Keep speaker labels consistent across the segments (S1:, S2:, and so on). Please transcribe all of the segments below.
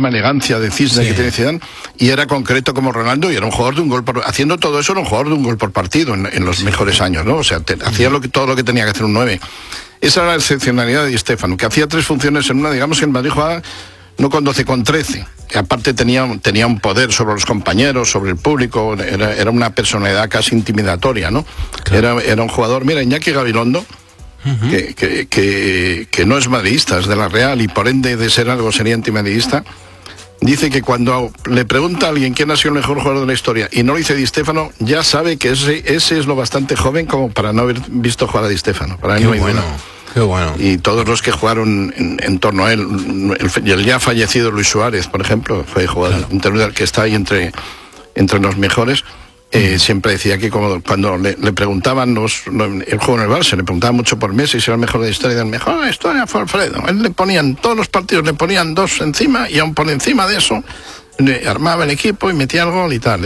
S1: misma elegancia de cisne que tiene Zidane, y era concreto como Ronaldo, y era un jugador de un gol haciendo todo eso, era un jugador de un gol por partido en los mejores años, ¿no? O sea, hacía todo lo que tenía que hacer un 9. Esa era la excepcionalidad de Di Stéfano, que hacía 3 funciones en una. Digamos que el Madrid jugaba no con 12, con 13. Y aparte tenía un poder sobre los compañeros, sobre el público, era una personalidad casi intimidatoria, ¿no? Claro. Era un jugador, mira, Iñaki Gabilondo, que no es madridista, es de la Real, y por ende de ser algo sería antimadridista, dice que cuando le pregunta a alguien quién ha sido el mejor jugador de la historia y no lo dice Di Stéfano, ya sabe que ese es lo bastante joven como para no haber visto jugar a Di Stéfano. Para él no hay duda.
S2: Qué bueno.
S1: Y todos los que jugaron en torno a él, el ya fallecido Luis Suárez, por ejemplo, fue jugador que está ahí entre los mejores. Siempre decía que cuando le preguntaban el juego en el Barça, le preguntaban mucho por Messi si era el mejor de la historia, y el mejor de la historia fue Alfredo. Él le ponían, todos los partidos le ponían 2 encima, y aún por encima de eso armaba el equipo y metía el gol y tal.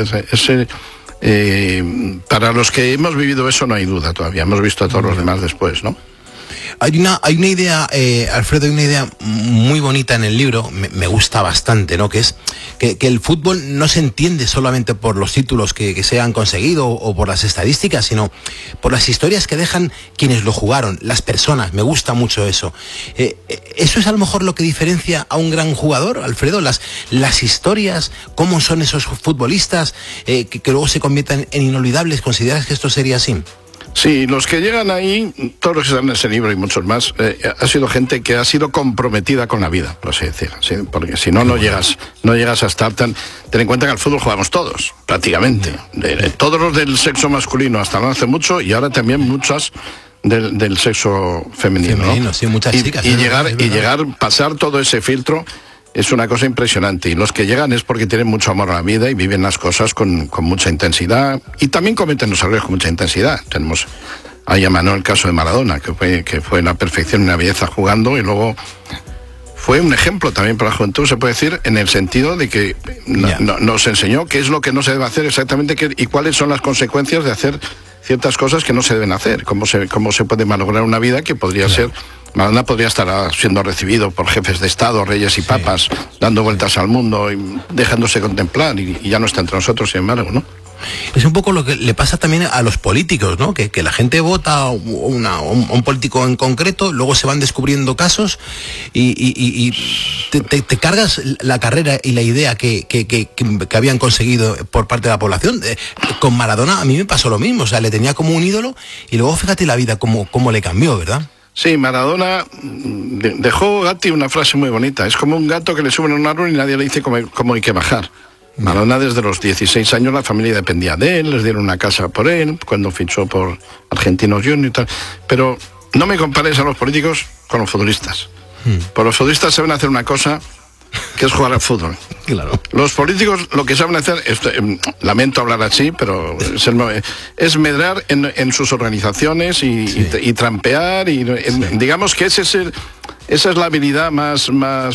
S1: Para los que hemos vivido eso no hay duda todavía, hemos visto a todos los demás después, ¿no?
S2: Hay una idea, Alfredo, hay una idea muy bonita en el libro, me gusta bastante, ¿no? Que es que el fútbol no se entiende solamente por los títulos que se han conseguido o por las estadísticas, sino por las historias que dejan quienes lo jugaron, las personas. Me gusta mucho eso. ¿Eso es a lo mejor lo que diferencia a un gran jugador, Alfredo? Las historias, cómo son esos futbolistas que luego se convierten en inolvidables. ¿Consideras que esto sería así?
S1: Sí, los que llegan ahí, todos los que están en ese libro y muchos más, ha sido gente que ha sido comprometida con la vida, por así decir, ¿sí? Porque si no llegas a estar tan. Ten en cuenta que al fútbol jugamos todos, prácticamente. Todos los del sexo masculino hasta no hace mucho, y ahora también muchas del sexo femenino, ¿no?
S2: Sí, muchas chicas.
S1: Pasar todo ese filtro es una cosa impresionante, y los que llegan es porque tienen mucho amor a la vida y viven las cosas con mucha intensidad, y también cometen los errores con mucha intensidad. Tenemos ahí a mano el caso de Maradona, que fue la perfección y una belleza jugando, y luego fue un ejemplo también para la juventud, se puede decir, en el sentido de que nos enseñó qué es lo que no se debe hacer exactamente y cuáles son las consecuencias de hacer ciertas cosas que no se deben hacer, cómo se puede malograr una vida que podría ser. Maradona podría estar siendo recibido por jefes de Estado, reyes y papas, dando vueltas al mundo y dejándose contemplar, y ya no está entre nosotros, sin embargo, ¿no?
S2: Es un poco lo que le pasa también a los políticos, ¿no? Que la gente vota a un político en concreto, luego se van descubriendo casos y te cargas la carrera y la idea que habían conseguido por parte de la población. Con Maradona a mí me pasó lo mismo, o sea, le tenía como un ídolo, y luego fíjate la vida cómo le cambió, ¿verdad?
S1: Sí, Maradona dejó Gatti una frase muy bonita: es como un gato que le suben a un árbol y nadie le dice cómo hay que bajar. Maradona, desde los 16 años la familia dependía de él, les dieron una casa por él, cuando fichó por Argentinos Juniors y tal. Pero no me compares a los políticos con los futbolistas. Por los futbolistas saben hacer una cosa, que es jugar al fútbol.
S2: Claro.
S1: Los políticos lo que saben hacer, lamento hablar así, pero es medrar en sus organizaciones y trampear, digamos que esa es la habilidad más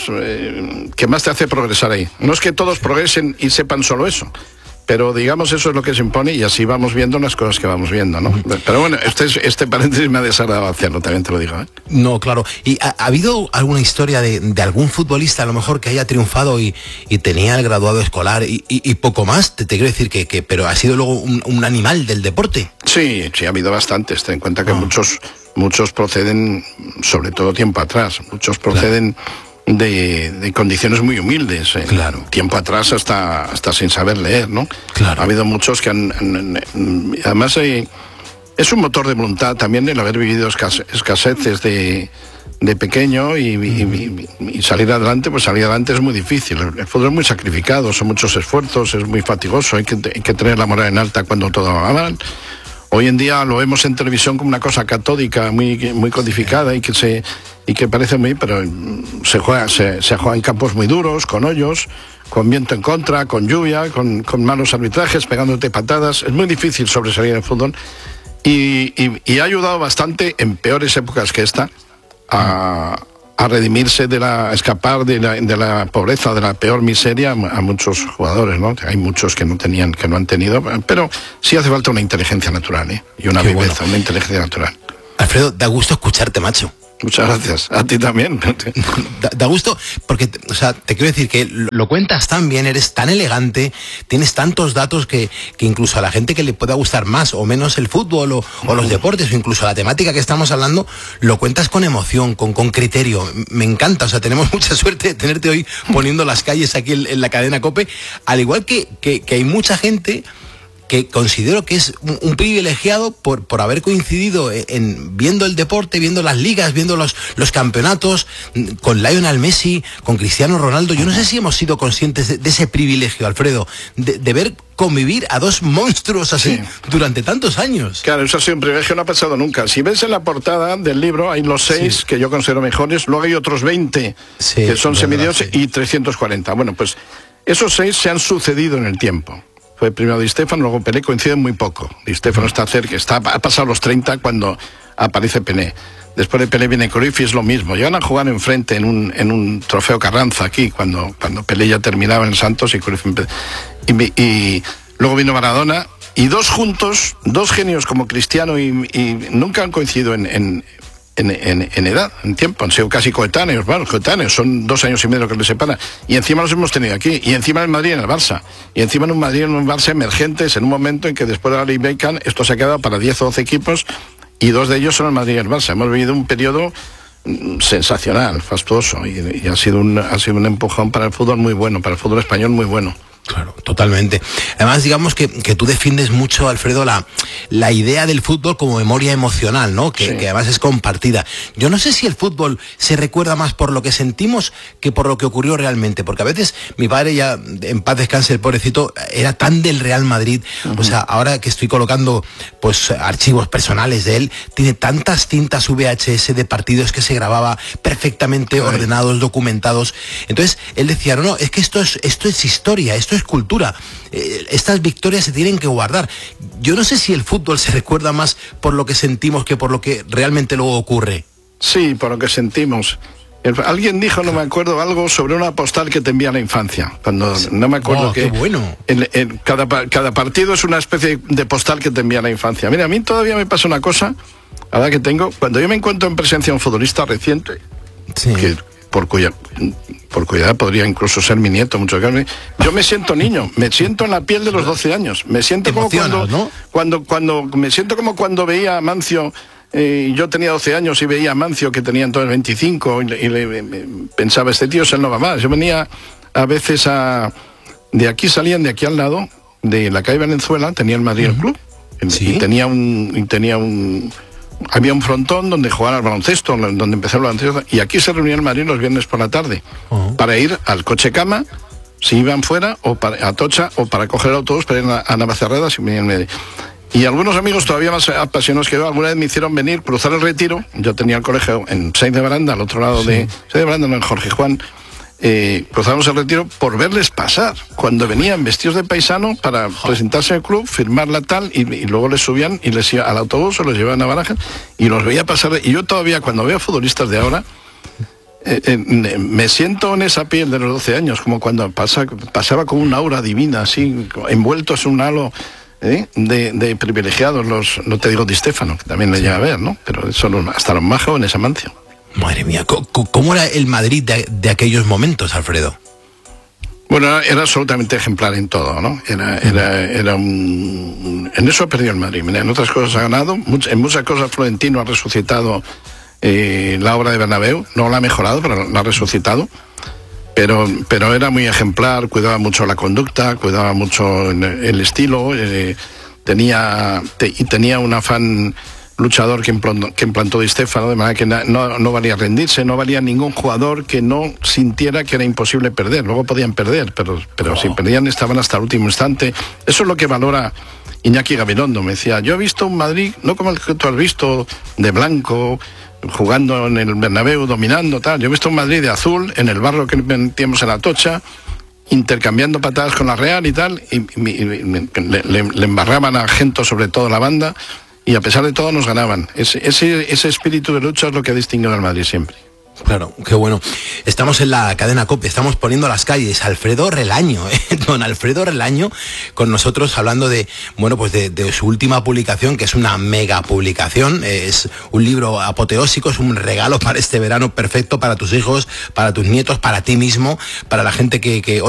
S1: que más te hace progresar ahí. No es que todos progresen y sepan solo eso, pero digamos eso es lo que se impone, y así vamos viendo las cosas que vamos viendo, ¿no? Pero bueno, este paréntesis me ha desagradado hacerlo, también te lo digo, ¿eh?
S2: No, claro. ¿Y ha habido alguna historia de algún futbolista a lo mejor que haya triunfado y tenía el graduado escolar y poco más? Te quiero decir pero ha sido luego un animal del deporte. Sí, ha habido bastantes. Ten en cuenta que muchos proceden, sobre todo tiempo atrás, de condiciones muy humildes, claro. Tiempo atrás hasta sin saber leer, ¿no? Claro. Ha habido muchos que además es un motor de voluntad también el haber vivido escaseces de pequeño y salir adelante. Pues salir adelante es muy difícil. El fútbol es muy sacrificado, son muchos esfuerzos, es muy fatigoso, hay que tener la moral en alta cuando todo va mal. Hoy en día lo vemos en televisión como una cosa catódica, muy codificada, y que parece muy, pero se juega en campos muy duros, con hoyos, con viento en contra, con lluvia, con malos arbitrajes, pegándote patadas. Es muy difícil sobresalir en el fútbol, y ha ayudado bastante en peores épocas que esta a redimirse a escapar de la pobreza, de la peor miseria a muchos jugadores, ¿no? Hay muchos que no han tenido, pero sí hace falta una inteligencia natural, y una viveza, una inteligencia natural. Alfredo, da gusto escucharte, macho. Muchas gracias. A ti también.
S3: Da gusto, porque, o sea, te quiero decir que lo cuentas tan bien, eres tan elegante, tienes tantos datos que incluso a la gente que le pueda gustar más o menos el fútbol o los deportes o incluso la temática que estamos hablando, lo cuentas con emoción, con criterio. Me encanta, o sea, tenemos mucha suerte de tenerte hoy poniendo las calles aquí en la cadena COPE, al igual que hay mucha gente que considero que es un privilegiado por haber coincidido en viendo el deporte, viendo las ligas, viendo los campeonatos, con Lionel Messi, con Cristiano Ronaldo. Yo no sé si hemos sido conscientes de ese privilegio, Alfredo, de ver convivir a dos monstruos así durante tantos años.
S2: Claro, eso ha sido un privilegio, no ha pasado nunca. Si ves en la portada del libro, hay los 6 que yo considero mejores, luego hay otros 20 que son semidioses y 340. Bueno, pues esos 6 se han sucedido en el tiempo. Fue primero Di Stéfano, luego Pelé, coinciden muy poco. Di Stéfano está cerca, ha pasado los 30 cuando aparece Pelé. Después de Pelé viene Cruyff y es lo mismo. Llegan a jugar enfrente en un trofeo Carranza aquí, cuando Pelé ya terminaba en Santos y Cruyff y luego vino Maradona, y dos juntos, dos genios como Cristiano y nunca han coincidido en edad, en tiempo, han sido casi coetáneos, bueno, coetáneos, son 2 años y medio que les separa, y encima los hemos tenido aquí, y encima en el Madrid y en el Barça, y encima en un Madrid y en un Barça emergentes, en un momento en que después de la Ley Beckham, esto se ha quedado para 10 o 12 equipos, y 2 de ellos son el Madrid y el Barça. Hemos vivido un periodo sensacional, fastuoso, y ha sido un empujón para el fútbol muy bueno, para el fútbol español muy bueno.
S3: Claro, totalmente. Además, digamos que tú defiendes mucho, Alfredo, la idea del fútbol como memoria emocional, ¿no? Que además es compartida. Yo no sé si el fútbol se recuerda más por lo que sentimos que por lo que ocurrió realmente, porque a veces mi padre, ya en paz descanse el pobrecito, era tan del Real Madrid. O sea, ahora que estoy colocando pues archivos personales de él, tiene tantas cintas VHS de partidos que se grababa perfectamente ordenados, documentados. Entonces, él decía, no, es que esto es historia, esto es cultura, estas victorias se tienen que guardar. Yo no sé si el fútbol se recuerda más por lo que sentimos que por lo que realmente luego ocurre.
S2: Sí, por lo que sentimos. Alguien dijo, no me acuerdo, algo sobre una postal que te envía la infancia. Cuando no me acuerdo
S3: qué bueno.
S2: Cada partido es una especie de postal que te envía la infancia. Mira, a mí todavía me pasa una cosa, ahora que tengo, cuando yo me encuentro en presencia de un futbolista reciente, que por cuya edad podría incluso ser mi nieto, yo me siento niño, me siento en la piel de los 12 años, me siento como cuando me siento como cuando veía a Mancio, yo tenía 12 años y veía a Mancio que tenía entonces 25 y pensaba, este tío se no va más. Yo venía a veces salían de aquí al lado, de la calle Venezuela, tenía el Madrid el club, y había un frontón donde jugaban al baloncesto, donde empezó el baloncesto, y aquí se reunía el Madrid los viernes por la tarde para ir al coche cama, si iban fuera, o para Atocha, o para coger el autobús para ir a Navacerrada, si venían medio. Y algunos amigos todavía más apasionados que yo, alguna vez me hicieron venir, cruzar el Retiro. Yo tenía el colegio en Seis de Baranda, al otro lado de Seis de Baranda, no, en Jorge Juan. Cruzábamos el Retiro por verles pasar cuando venían vestidos de paisano para presentarse al club, firmar la tal, y luego les subían y les iba al autobús o los llevaban a Barajas y los veía pasar. Y yo todavía, cuando veo futbolistas de ahora, me siento en esa piel de los 12 años, como cuando pasaba con una aura divina, así, envueltos en un halo de privilegiados, no te digo Di Stéfano, que también le llega a ver, ¿no? Pero hasta los más jóvenes, Amancio.
S3: Madre mía, ¿cómo era el Madrid de aquellos momentos, Alfredo?
S2: Bueno, era absolutamente ejemplar en todo, ¿no? En eso ha perdido el Madrid. Mira, en otras cosas ha ganado, en muchas cosas Florentino ha resucitado la obra de Bernabéu, no la ha mejorado, pero la ha resucitado. Pero era muy ejemplar, cuidaba mucho la conducta, cuidaba mucho el estilo, tenía un afán luchador que implantó Di Stéfano, de manera que no valía rendirse, no valía ningún jugador que no sintiera que era imposible perder. Luego podían perder, pero si perdían estaban hasta el último instante. Eso es lo que valora Iñaki Gabilondo. Me decía, yo he visto un Madrid, no como el que tú has visto, de blanco, jugando en el Bernabéu, dominando, tal. Yo he visto un Madrid de azul, en el barro que metíamos en la Atocha, intercambiando patadas con la Real y tal, y le embarraban a Gento, sobre todo la banda, y a pesar de todo nos ganaban. Ese espíritu de lucha es lo que ha distinguido al Madrid siempre.
S3: Claro, qué bueno. Estamos en la cadena COPE, estamos poniendo las calles. Alfredo Relaño, don Alfredo Relaño, con nosotros hablando de, bueno, pues de su última publicación, que es una mega publicación. Es un libro apoteósico, es un regalo para este verano perfecto para tus hijos, para tus nietos, para ti mismo, para la gente que